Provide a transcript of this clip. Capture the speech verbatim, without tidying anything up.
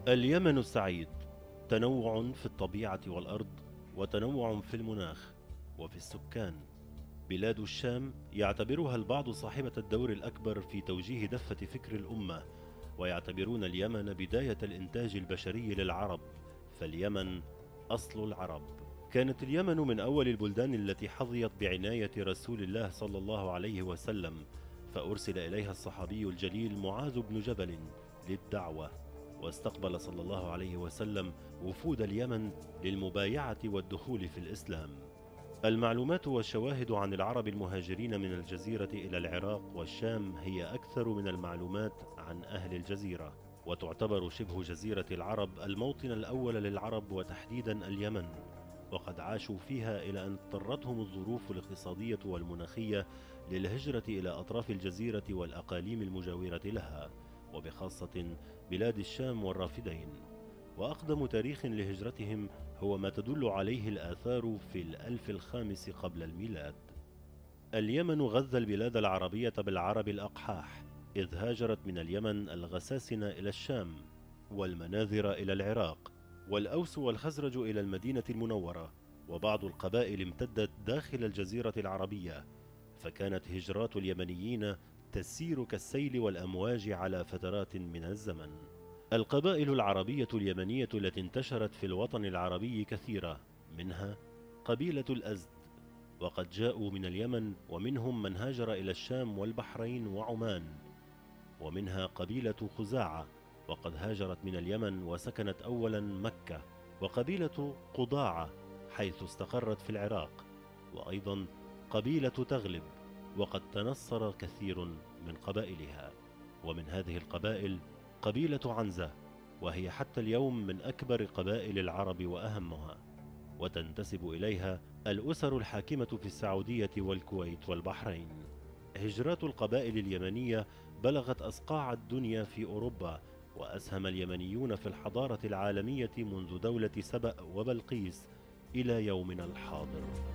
اليمن السعيد تنوع في الطبيعة والأرض، وتنوع في المناخ وفي السكان. بلاد الشام يعتبرها البعض صاحبة الدور الأكبر في توجيه دفة فكر الأمة، ويعتبرون اليمن بداية الإنتاج البشري للعرب، فاليمن أصل العرب. كانت اليمن من أول البلدان التي حظيت بعناية رسول الله صلى الله عليه وسلم، فأرسل إليها الصحابي الجليل معاذ بن جبل للدعوة، واستقبل صلى الله عليه وسلم وفود اليمن للمبايعة والدخول في الإسلام. المعلومات والشواهد عن العرب المهاجرين من الجزيرة إلى العراق والشام هي أكثر من المعلومات عن أهل الجزيرة، وتعتبر شبه جزيرة العرب الموطن الأول للعرب وتحديدا اليمن، وقد عاشوا فيها إلى أن اضطرتهم الظروف الاقتصادية والمناخية للهجرة إلى أطراف الجزيرة والأقاليم المجاورة لها، وبخاصة بلاد الشام والرافدين. وأقدم تاريخ لهجرتهم هو ما تدل عليه الآثار في الألف الخامس قبل الميلاد. اليمن غذى البلاد العربية بالعرب الأقحاح، إذ هاجرت من اليمن الغساسنة إلى الشام، والمناذر إلى العراق، والأوس والخزرج إلى المدينة المنورة، وبعض القبائل امتدت داخل الجزيرة العربية، فكانت هجرات اليمنيين تسير كالسيل والأمواج على فترات من الزمن. القبائل العربية اليمنية التي انتشرت في الوطن العربي كثيرة، منها قبيلة الأزد، وقد جاءوا من اليمن، ومنهم من هاجر إلى الشام والبحرين وعمان. ومنها قبيلة خزاعة، وقد هاجرت من اليمن وسكنت أولا مكة. وقبيلة قضاعة حيث استقرت في العراق. وأيضا قبيلة تغلب، وقد تنصر كثير من قبائلها. ومن هذه القبائل قبيلة عنزة، وهي حتى اليوم من أكبر قبائل العرب وأهمها، وتنتسب إليها الأسر الحاكمة في السعودية والكويت والبحرين. هجرات القبائل اليمنية بلغت أصقاع الدنيا في أوروبا، وأسهم اليمنيون في الحضارة العالمية منذ دولة سبأ وبلقيس إلى يومنا الحاضر.